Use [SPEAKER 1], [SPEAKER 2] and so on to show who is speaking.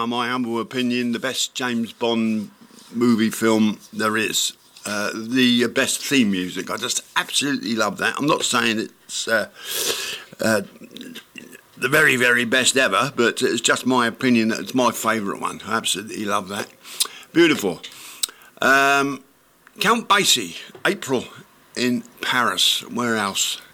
[SPEAKER 1] my humble opinion, the best James Bond movie film there is. The best theme music. I just absolutely love that. I'm not saying it's the very, very best ever, but it's just my opinion that it's my favourite one. I absolutely love that. Beautiful. Count Basie, April in Paris. Where else?